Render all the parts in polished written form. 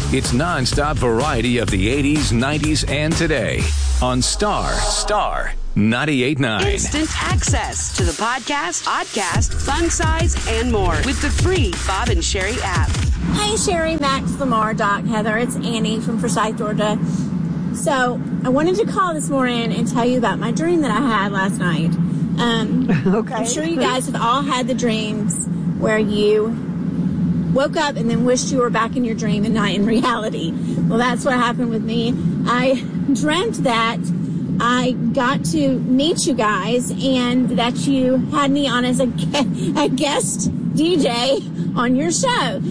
It's nonstop variety of the 80s, 90s, and today on Star 98.9. Instant access to the podcast, oddcast, fun size, and more with the free Bob and Sherry app. Hey, Sherry, Max, Lamar, Doc, Heather. It's Annie from Forsyth, Georgia. So I wanted to call this morning and tell you about my dream that I had last night. Okay. I'm sure you guys have all had the dreams where you woke up and then wished you were back in your dream and not in reality. Well, that's what happened with me. I dreamt that I got to meet you guys and that you had me on as a guest DJ on your show.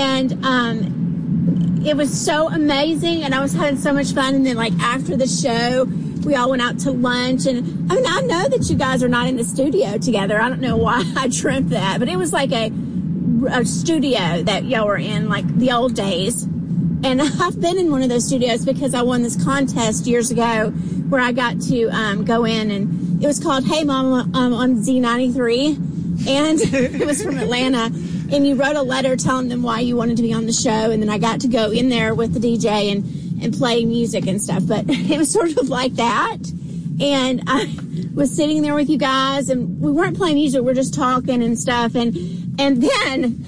And it was so amazing, and I was having so much fun. And then, like, after the show, we all went out to lunch. And, I mean, I know that you guys are not in the studio together. I don't know why I dreamt that, but it was like a studio that y'all were in, like the old days. And I've been in one of those studios because I won this contest years ago where I got to go in, and it was called Hey Mama on Z93, and it was from Atlanta. And you wrote a letter telling them why you wanted to be on the show, and then I got to go in there with the DJ and play music and stuff. But it was sort of like that. And I was sitting there with you guys, and we weren't playing music, we were just talking and stuff. And then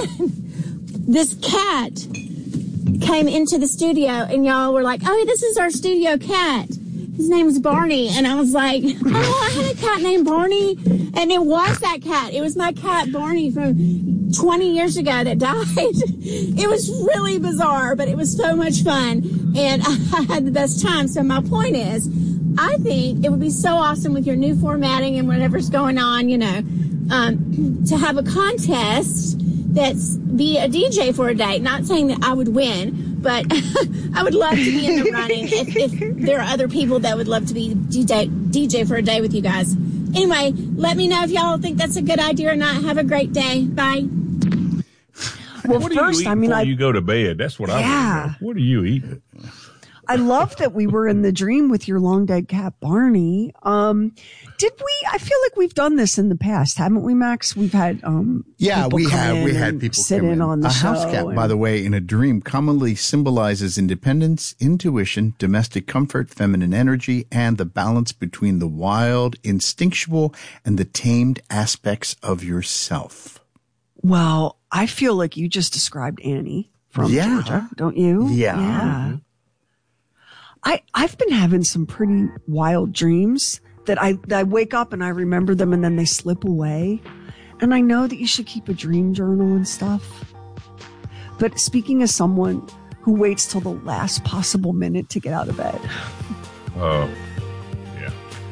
this cat came into the studio, and y'all were like, "Oh, this is our studio cat. His name's Barney." And I was like, "Oh, I had a cat named Barney." And it was that cat. It was my cat, Barney, from 20 years ago that died. It was really bizarre, but it was so much fun. And I had the best time. So my point is, I think it would be so awesome with your new formatting and whatever's going on, you know, to have a contest that's be a DJ for a day. Not saying that I would win, but I would love to be in the running if there are other people that would love to be DJ for a day with you guys. Anyway, let me know if y'all think that's a good idea or not. Have a great day. Bye. Well, what first, I mean, you go to bed. That's what I want to know. What are you eating? I love that we were in the dream with your long dead cat, Barney. Did we? I feel like we've done this in the past, haven't we, Max? We've had we had people sit in on the show. A house cat, by the way, in a dream commonly symbolizes independence, intuition, domestic comfort, feminine energy, and the balance between the wild, instinctual, and the tamed aspects of yourself. Well, I feel like you just described Annie from Georgia, don't you? Yeah. I've been having some pretty wild dreams that I wake up and I remember them and then they slip away. And I know that you should keep a dream journal and stuff. But speaking as someone who waits till the last possible minute to get out of bed. Oh, yeah.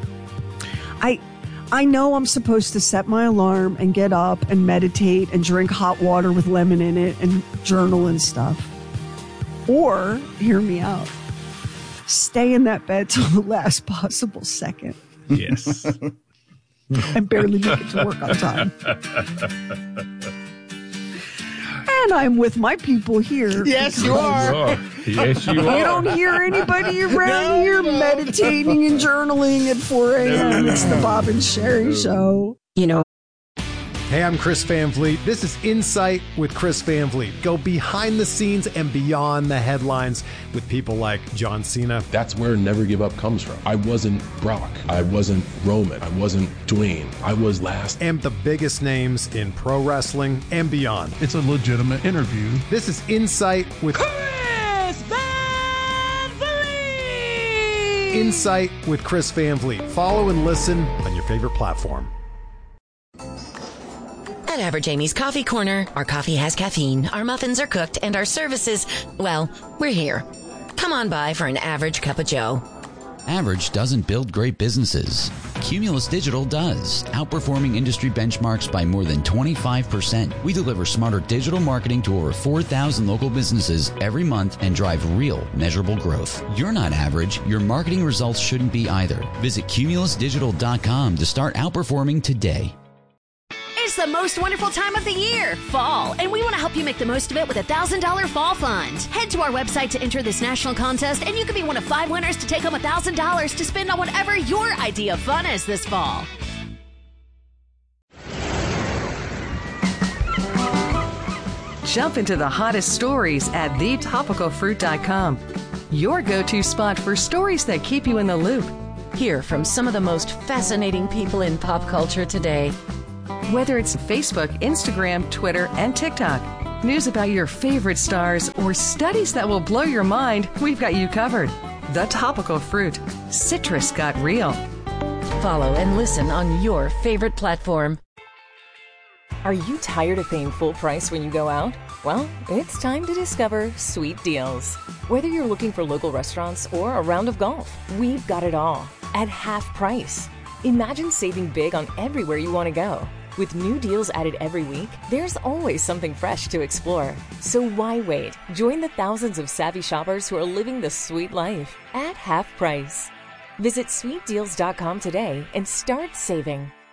I know I'm supposed to set my alarm and get up and meditate and drink hot water with lemon in it and journal and stuff. Or, hear me out, stay in that bed till the last possible second. Yes. And barely make it to work on time. And I'm with my people here. Yes, you are. Yes, you are. You don't hear anybody around here meditating and journaling at 4 a.m. It's the Bob and Sherry Show. You know. Hey, I'm Chris Van Vliet. This is Insight with Chris Van Vliet. Go behind the scenes and beyond the headlines with people like John Cena. That's where Never Give Up comes from. I wasn't Brock. I wasn't Roman. I wasn't Dwayne. I was last. And the biggest names in pro wrestling and beyond. It's a legitimate interview. This is Insight with Chris Van Vliet. Insight with Chris Van Vliet. Follow and listen on your favorite platform. At Average Amy's Coffee Corner, our coffee has caffeine, our muffins are cooked, and our services, well, we're here. Come on by for an average cup of joe. Average doesn't build great businesses. Cumulus Digital does, outperforming industry benchmarks by more than 25%. We deliver smarter digital marketing to over 4,000 local businesses every month and drive real, measurable growth. You're not average. Your marketing results shouldn't be either. Visit cumulusdigital.com to start outperforming today. It's the most wonderful time of the year, fall, and we want to help you make the most of it with a $1,000 fall fund. Head to our website to enter this national contest, and you could be one of 5 winners to take home $1,000 to spend on whatever your idea of fun is this fall. Jump into the hottest stories at thetopicalfruit.com. Your go-to spot for stories that keep you in the loop. Hear from some of the most fascinating people in pop culture today. Whether it's Facebook, Instagram, Twitter, and TikTok, news about your favorite stars, or studies that will blow your mind, we've got you covered. The Topical Fruit. Citrus got real. Follow and listen on your favorite platform. Are you tired of paying full price when you go out? Well, it's time to discover Sweet Deals. Whether you're looking for local restaurants or a round of golf, we've got it all at half price. Imagine saving big on everywhere you want to go. With new deals added every week, there's always something fresh to explore. So why wait? Join the thousands of savvy shoppers who are living the sweet life at half price. Visit sweetdeals.com today and start saving.